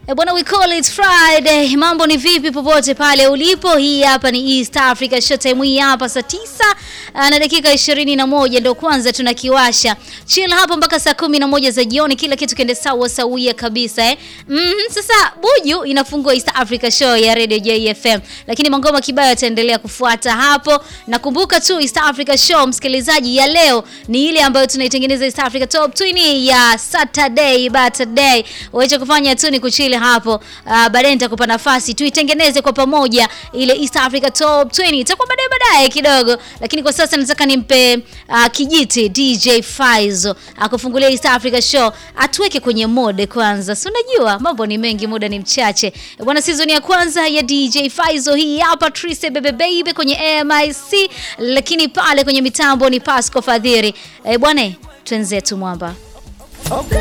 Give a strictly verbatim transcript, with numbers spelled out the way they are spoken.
E bwana, we call it Friday. Mambo ni vipi popote pale ulipo? Hii hapa ni East Africa Show Time, hii hapa saa tisa na dakika ishirini na moja ndio kwanza tunakiwasha. Chill hapa mpaka saa kumi na moja za jioni, kila kitu kiende sawa sawia kabisa eh. Mhm, sasa Buju inafungua East Africa Show ya Radio J F M. Lakini mangoma kibao yataendelea kufuata hapo. Nakumbuka tu East Africa Show msikilizaji ya leo ni ile ambayo tunaitengeneza East Africa Top ishirini ya Saturday Saturday. Wacha kufanya tu ni kuchili hapo. Uh, baadaye nitakupa nafasi tuitengeneze kwa pamoja ile East Africa Top ishirini. Itakuwa baadaye baadaye kidogo, lakini kwa sasa nataka nimpe uh, kijiti D J Faizo akufungulia East Africa Show, atuweke kwenye mode kwanza. Si unajua mambo ni mengi, muda ni mchache. Bwana, season ya kwanza ya D J Faizo hii hapa, Trise Bebe Baby kwenye A M I C, lakini pale kwenye mitambo ni Pasco Fadhiri. Eh bwana, twenzetu mwamba. Okay.